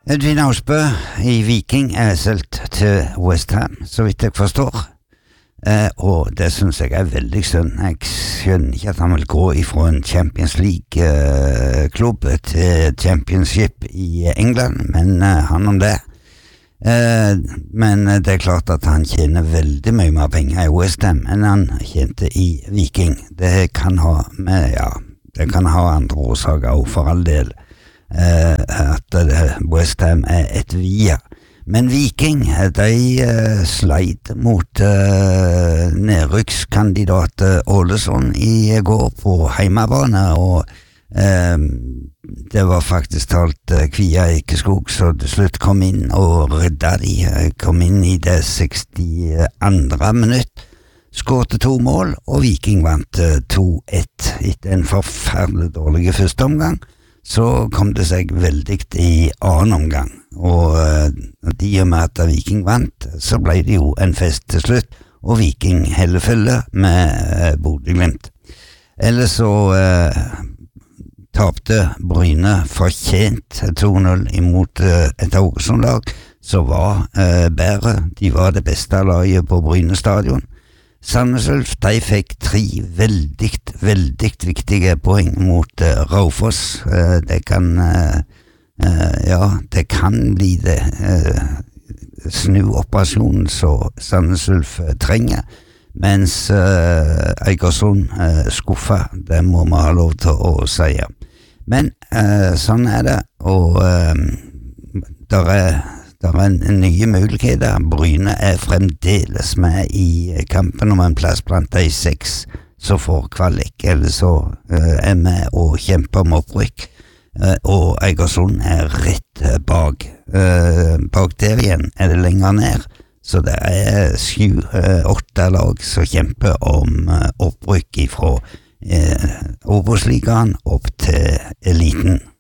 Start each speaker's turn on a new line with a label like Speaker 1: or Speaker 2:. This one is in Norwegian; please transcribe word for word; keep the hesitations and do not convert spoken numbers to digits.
Speaker 1: Edvin Aasbø i Viking er solgt til West Ham, så vidt jeg forstår. Eh, og det synes jeg er veldig synd. Jeg skjønner ikke at han vil gå ifra en Champions League-klubb eh, til Championship i England, men eh, han om det. Eh, men det er klart at han tjener veldig mye mer penger i West Ham enn han tjente i Viking. Det kan ha med, ja, det kan ha andre årsaker også, for all del. Uh, at uh, West Ham er et via. Men Viking, de uh, sleit mot uh, nedrykkskandidat Ålesund i går på heimebane, og uh, det var faktisk talt uh, Kvia Ekeskog så til slutt kom inn og redda de, uh, kom inn i det sekstiandre minutt, skårte to mål, og Viking vant uh, to ett etter en forferdelig dårlig første omgang. Så kom det seg veldig i annen omgang, og uh, de og med at Viking vant, så ble det jo en fest til slutt, og Viking heller følge med uh, Bodø/Glimt. Ellers så uh, tapte Bryne fortjent to null imot uh, et Haugesund-lag, som var uh, bedre. De var det beste laget på Bryne stadion. Sandnes Ulf, de fikk tre veldig, veldig viktige poeng mot uh, Raufoss. Uh, det kan, uh, uh, ja, det kan bli det uh, snuoperasjonen som Sandnes Ulf uh, trenger, mens uh, Egersund uh, skuffa, det må vi ha lov til å si. Men uh, sånn er det, og uh, der er Det er nye muligheter. Bryne er fremdeles med i kampen om en plass blant de seks som får kvalik, eller så uh, er med og kjemper om opprykk. Uh, og Egersund er rett bak. Uh, bak der igjen er det lenger ned, så det er sju, uh, åtte lag som kjemper om uh, opprykk fra uh, Obos-ligaen opp til eliten.